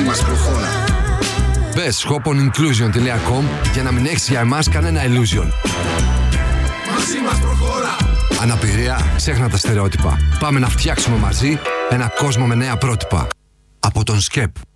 μας προχώρα. Μπες shoponinclusion.com για να μην έχεις για εμάς κανένα illusion. Μαζί μας προχώρα. Αναπηρία, ξέχνα τα στερεότυπα. Πάμε να φτιάξουμε μαζί ένα κόσμο με νέα πρότυπα. Από τον ΣΚΕΠ.